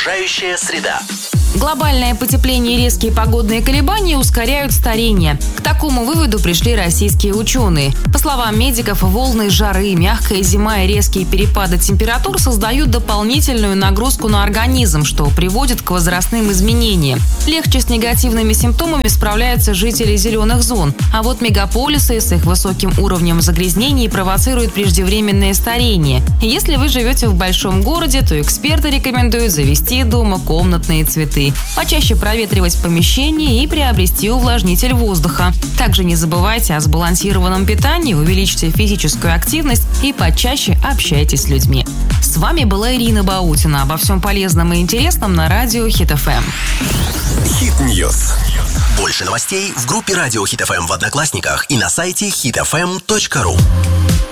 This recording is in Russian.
Окружающая среда. Глобальное потепление и резкие погодные колебания ускоряют старение. К такому выводу пришли российские ученые. По словам медиков, волны жары, мягкая зима и резкие перепады температур создают дополнительную нагрузку на организм, что приводит к возрастным изменениям. Легче с негативными симптомами справляются жители зеленых зон. А вот мегаполисы с их высоким уровнем загрязнений провоцируют преждевременное старение. Если вы живете в большом городе, то эксперты рекомендуют завести дома комнатные цветы, почаще проветривать помещение и приобрести увлажнитель воздуха. Также не забывайте о сбалансированном питании, увеличьте физическую активность и почаще общайтесь с людьми. С вами была Ирина Баутина. Обо всем полезном и интересном на радио Хит ФМ. Хит Ньюс. Больше новостей в группе радио Хит ФМ в Одноклассниках и на сайте hitfm.ru.